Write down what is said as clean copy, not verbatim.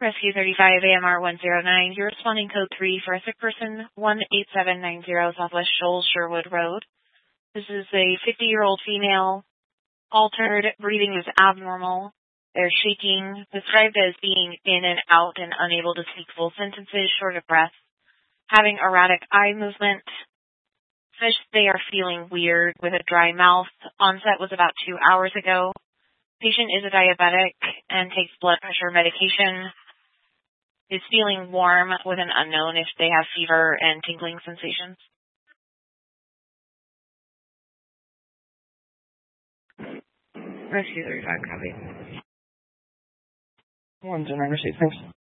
Rescue 35 AMR 109. You're responding code 3 for a sick person, 18790 Southwest Shoals, Sherwood Road. This is a 50-year-old female. Altered breathing is abnormal. They're shaking, described as being in and out and unable to speak full sentences, short of breath, having erratic eye movement. Says they are feeling weird with a dry mouth. Onset was about 2 hours ago. Patient is a diabetic and takes blood pressure medication. Is feeling warm with an unknown if they have fever and tingling sensations. Rescue 35, copy. 109, received, thanks.